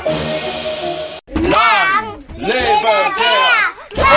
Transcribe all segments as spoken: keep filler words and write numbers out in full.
Lang lebe der König!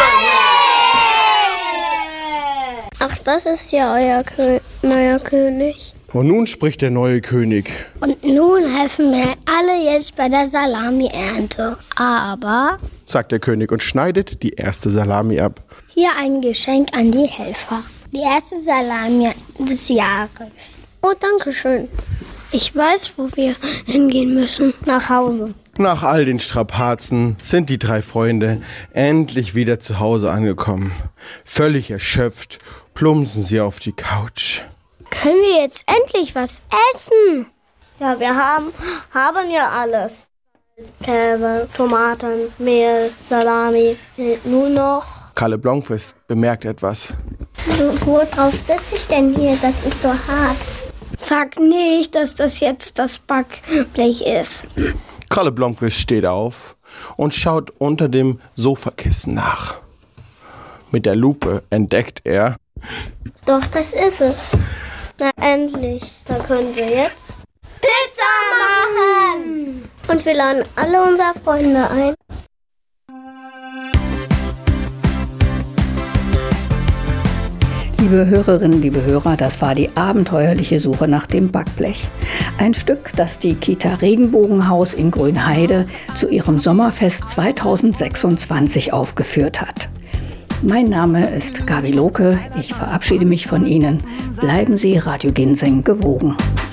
Ach, das ist ja euer Kö- neuer König. Und nun spricht der neue König. Und nun helfen wir alle jetzt bei der Salami-Ernte. Aber Sagt der König und schneidet die erste Salami ab. hier ein Geschenk an die Helfer. Die erste Salami des Jahres. Oh, danke schön. Ich weiß, wo wir hingehen müssen. Nach Hause. Nach all den Strapazen sind die drei Freunde endlich wieder zu Hause angekommen. Völlig erschöpft plumpsen sie auf die Couch. Können wir jetzt endlich was essen? Ja, wir haben, haben ja alles. Käse, Tomaten, Mehl, Salami. Fehlt nur noch. Kalle Blomqvist bemerkt etwas. Worauf sitze ich denn hier? Das ist so hart. Sag nicht, dass das jetzt das Backblech ist. Kalle Blomqvist steht auf und schaut unter dem Sofakissen nach. Mit der Lupe entdeckt er: Doch, das ist es. Na endlich, da können wir jetzt Pizza machen. Und wir laden alle unsere Freunde ein. Liebe Hörerinnen, liebe Hörer, das war die abenteuerliche Suche nach dem Backblech. Ein Stück, das die Kita Regenbogenhaus in Grünheide zu ihrem Sommerfest zweitausendsechsundzwanzig aufgeführt hat. Mein Name ist Gabi Lohke. Ich verabschiede mich von Ihnen. Bleiben Sie Radio Ginseng gewogen.